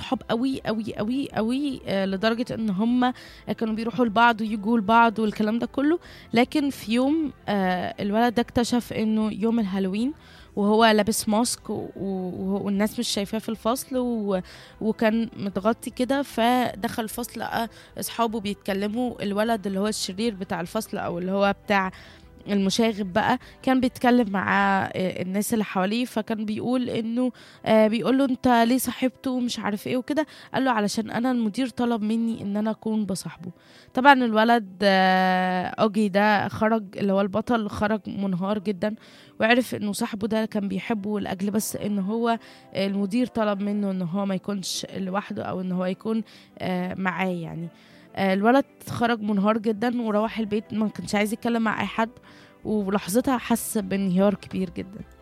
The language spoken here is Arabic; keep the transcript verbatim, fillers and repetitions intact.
صحاب قوي قوي قوي قوي، آه، لدرجة ان هم كانوا بيروحوا لبعض ويجوا لبعض والكلام ده كله. لكن في يوم آه، الولد ده اكتشف انه يوم الهالوين وهو لابس ماسك و- و- والناس مش شايفاه في الفصل و... وكان متغطي كده، فدخل الفصل لقى اصحابه بيتكلموا. الولد اللي هو الشرير بتاع الفصل او اللي هو بتاع المشاغب بقى كان بيتكلم مع آه، الناس اللي حواليه، فكان بيقول انه آه، بيقول له انت ليه صاحبته مش عارف ايه وكده. قال له علشان انا المدير طلب مني ان انا اكون بصاحبه. طبعا الولد آه، اوجي ده خرج، اللي هو البطل، خرج منهار جدا، وعرف انه صاحبه ده كان بيحبه لاجل بس ان هو المدير طلب منه ان هو ما يكونش لوحده او ان هو يكون آه، معاه يعني. آه، الولد خرج منهار جدا وروح البيت ما كانش عايز يتكلم مع اي حد، ولحظتها حس بانهيار كبير جدا.